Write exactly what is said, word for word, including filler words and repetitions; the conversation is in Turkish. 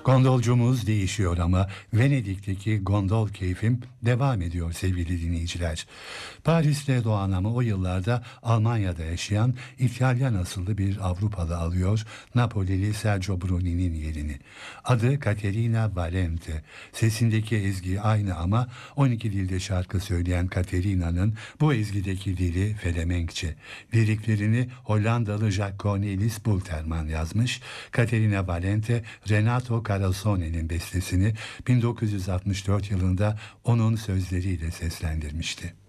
Gondolcumuz değişiyor ama Venedik'teki gondol keyfim devam ediyor sevgili dinleyiciler. Paris'te doğan ama o yıllarda Almanya'da yaşayan İtalyan asıllı bir Avrupalı alıyor Napolili Sergio Bruni'nin yerini. Adı Caterina Valente. Sesindeki ezgi aynı ama on iki dilde şarkı söyleyen Caterina'nın bu ezgideki dili Felemenkçe. Liriklerini Hollandalı Jacques Cornelis Bulterman yazmış. Caterina Valente, Renato Carossone'nin bestesini bin dokuz yüz altmış dört yılında onun sözleriyle seslendirmişti.